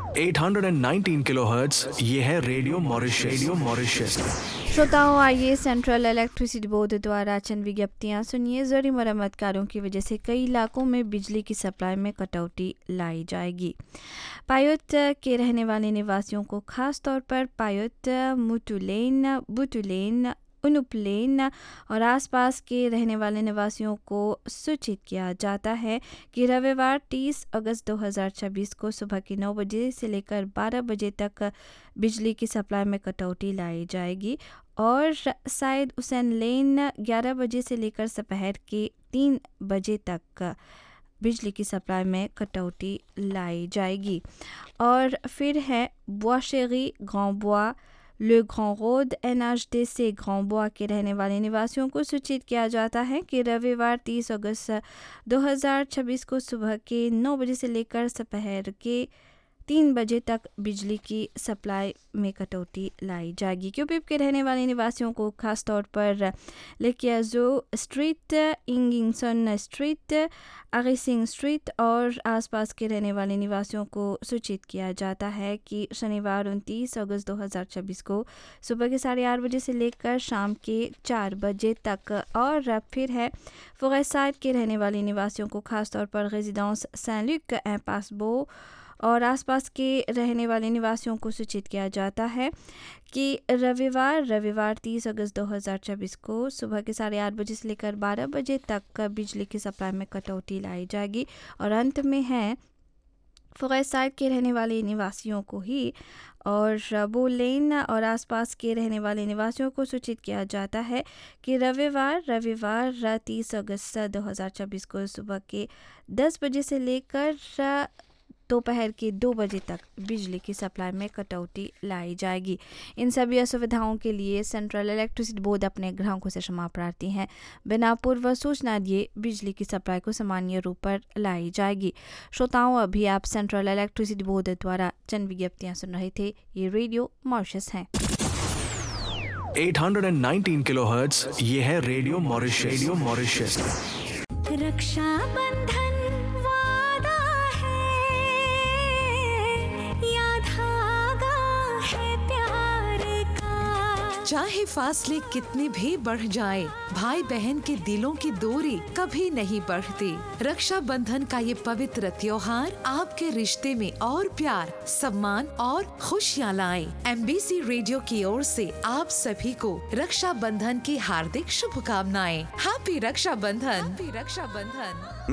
819 kilohertz, ये है radio Mauritius. श्रोताओं, आइए सेंट्रल इलेक्ट्रिसिटी बोर्ड द्वारा चंद विज्ञप्तियाँ सुनिए। ज़रूरी मरम्मत कार्यों की वजह से कई इलाकों में बिजली की सप्लाई में कटौती लाई जाएगी। पायोट के रहने वाले निवासियों को खास तौर पर पायोट, मुटुलेन, बुटुलेन, उनुपलेन और आसपास के रहने वाले निवासियों को सूचित किया जाता है कि रविवार 30 अगस्त 2026 को सुबह के 9 बजे से लेकर 12 बजे तक बिजली की सप्लाई में कटौती लाई जाएगी और शायद हुसैन लेन 11 बजे से लेकर दोपहर के 3 बजे तक बिजली की सप्लाई में कटौती लाई जाएगी। और फिर है बोशेरी, ग्रांड-बोis, ले ग्रांड रोड, NHDC ग्रांड-बोis के रहने वाले निवासियों को सूचित किया जाता है कि रविवार 30 अगस्त 2026 को सुबह के 9 बजे से लेकर दोपहर के 3 बजे तक बिजली की सप्लाई में कटौती लाई जाएगी। क्यूबिप के रहने वाले निवासियों को खास तौर पर लेकियाजो स्ट्रीट, इंगिंगसन स्ट्रीट, आरिसिंग स्ट्रीट और आसपास के रहने वाले निवासियों को सूचित किया जाता है कि शनिवार 29 अगस्त 2026 को सुबह के 8:30 बजे से लेकर शाम के 4 बजे तक। और फिर है फोरेसाइड के रहने वाले निवासियों को खास तौर पर रेजिडेंस सैन लुक, पासबो और आसपास के रहने वाले निवासियों को सूचित किया जाता है कि रविवार 30 अगस्त 2024 को सुबह के 8:30 बजे से लेकर 12 बजे तक बिजली की सप्लाई में कटौती लाई जाएगी। और अंत में है फोरेसाइड के रहने वाले निवासियों को ही और बोलेन और आसपास के रहने वाले निवासियों को सूचित किया जाता है कि रविवार 30 अगस्त 2024 को सुबह के 10 बजे से लेकर दोपहर के 2 बजे तक बिजली की सप्लाई में कटौती लाई जाएगी। इन सभी असुविधाओं के लिए सेंट्रल इलेक्ट्रिसिटी बोर्ड अपने ग्राहकों से क्षमा प्रार्थी हैं। बिना पूर्व सूचना दिए बिजली की सप्लाई को सामान्य रूप पर लाई जाएगी। श्रोताओं, अभी आप सेंट्रल इलेक्ट्रिसिटी बोर्ड द्वारा चंद विज्ञप्तियाँ सुन रहे थे। ये रेडियो मॉरिशस है। 819 किलोहर्ट्ज, ये है रेडियो मॉरिशस। रक्षा बंधन चाहे फासले कितने भी बढ़ जाएं, भाई बहन के दिलों की दूरी कभी नहीं बढ़ती। रक्षा बंधन का ये पवित्र त्योहार आपके रिश्ते में और प्यार, सम्मान और खुशियाँ लाए। MBC रेडियो की ओर से आप सभी को रक्षा बंधन की हार्दिक शुभकामनाएं। हैप्पी रक्षा बंधन।